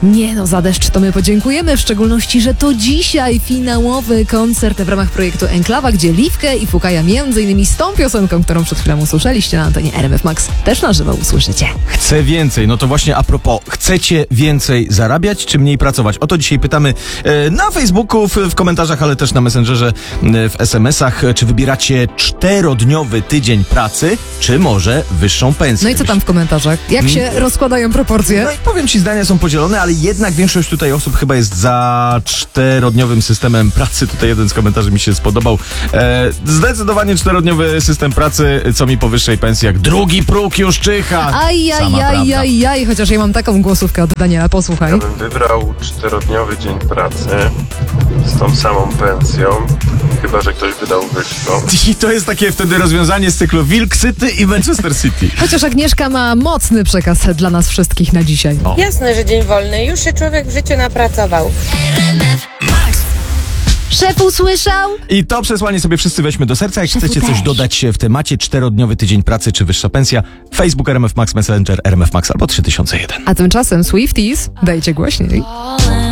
Nie no, za deszcz to my podziękujemy, w szczególności, że to dzisiaj finałowy koncert w ramach projektu Enklawa, gdzie Liwkę i Fukaja m.in. z tą piosenką, którą przed chwilą usłyszeliście na antenie RMF Max, też na żywo usłyszycie. Chcę więcej, no to właśnie a propos, chcecie więcej zarabiać czy mniej pracować? O to dzisiaj pytamy na Facebooku, w komentarzach, ale też na Messengerze, w SMS-ach. Czy wybieracie 4-dniowy tydzień pracy, czy może wyższą pensję? No i co tam w komentarzach? Jak się rozkładają proporcje? No i powiem ci, zdania są podzielone, ale jednak większość tutaj osób chyba jest za 4-dniowym systemem pracy. Tutaj jeden z komentarzy mi się spodobał. Zdecydowanie 4-dniowy system pracy, co mi po wyższej pensji, jak drugi próg już czyha. Ajajajajajaj, chociaż ja mam taką głosówkę od Daniela, posłuchaj. Ja bym wybrał 4-dniowy dzień pracy z tą samą pensją, chyba że ktoś wydał wyższą. I to jest takie wtedy rozwiązanie z cyklu Wilk City i Manchester City. Chociaż Agnieszka ma mocny przekaz dla nas wszystkich na dzisiaj. Jasne, że dzień wolny. Już się człowiek w życiu napracował. Szef usłyszał? I to przesłanie sobie wszyscy weźmy do serca. Jak chcecie coś dodać w temacie 4-dniowy tydzień pracy czy wyższa pensja, Facebook RMF Max, Messenger RMF Max albo 3001. A tymczasem Swifties, dajcie głośniej.